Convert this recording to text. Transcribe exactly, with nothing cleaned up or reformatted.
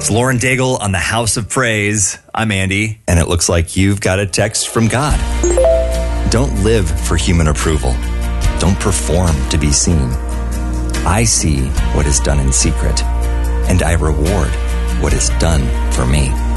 It's Lauren Daigle on the House of Praise. I'm Andy, and it looks like you've got a text from God. Don't live for human approval. Don't perform to be seen. I see what is done in secret, and I reward what is done for me.